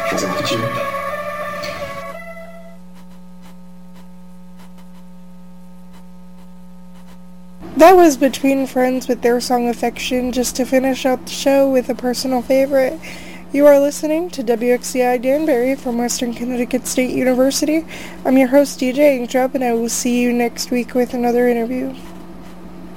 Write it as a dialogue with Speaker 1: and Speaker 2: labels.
Speaker 1: Fazer curtir.
Speaker 2: That was Between Friends with their song Affection, just to finish out the show with a personal favorite. You are listening to WXCI Danbury from Western Connecticut State University. I'm your host, DJ Inkdrop, and I will see you next week with another interview.